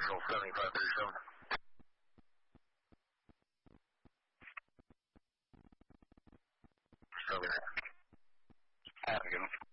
Visual 7537. Over there. Have a good one.